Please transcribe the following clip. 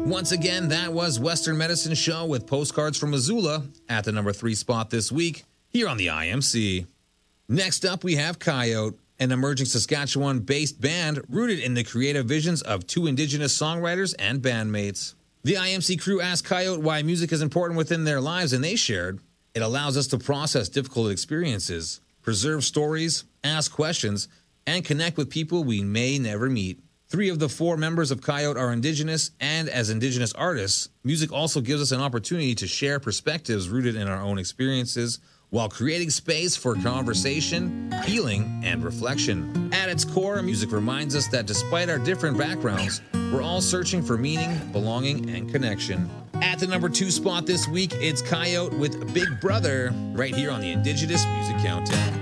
Once again, that was Western Medicine Show with Postcards from Missoula at the number 3 spot this week here on the IMC. Next up, we have Coyote, an emerging Saskatchewan-based band rooted in the creative visions of 2 Indigenous songwriters and bandmates. The IMC crew asked Coyote why music is important within their lives, and they shared, "It allows us to process difficult experiences, preserve stories, ask questions, and connect with people we may never meet." 3 of the 4 members of Coyote are Indigenous, and as Indigenous artists, music also gives us an opportunity to share perspectives rooted in our own experiences while creating space for conversation, healing, and reflection. At its core, music reminds us that despite our different backgrounds, we're all searching for meaning, belonging, and connection. At the number 2 spot this week, it's Coyote with Big Brother, right here on the Indigenous Music Countdown.